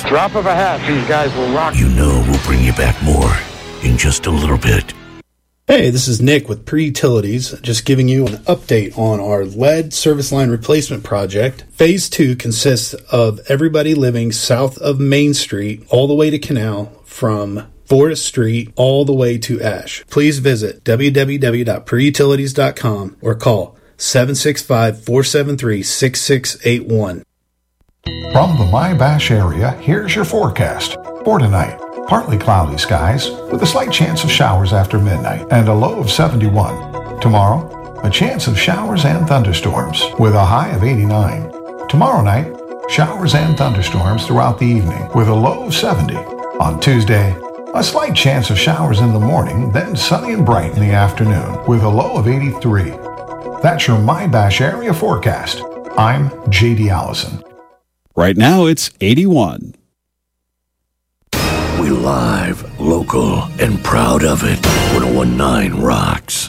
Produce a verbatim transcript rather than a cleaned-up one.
Drop of a hat, these guys will rock. You know we'll bring you back more in just a little bit. Hey, this is Nick with Pre-Utilities, just giving you an update on our lead service line replacement project. Phase two consists of everybody living south of Main Street all the way to Canal, from Forest Street all the way to Ash. Please visit w w w dot pre utilities dot com or call seven six five, four seven three, six six eight one. From the MyBash area, here's your forecast for tonight. Partly cloudy skies with a slight chance of showers after midnight and a low of seventy-one. Tomorrow, a chance of showers and thunderstorms with a high of eighty-nine. Tomorrow night, showers and thunderstorms throughout the evening with a low of seventy. On Tuesday, a slight chance of showers in the morning, then sunny and bright in the afternoon with a low of eighty-three. That's your MyBash area forecast. I'm J D Allison. Right now, it's eighty-one. We live, local, and proud of it. ten nineteen rocks.